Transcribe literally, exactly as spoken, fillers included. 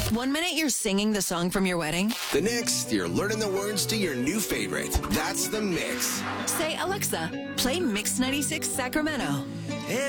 One minute you're singing the song from your wedding. The next, you're learning the words to your new favorite. That's The Mix. Say, Alexa, play Mix ninety-six Sacramento.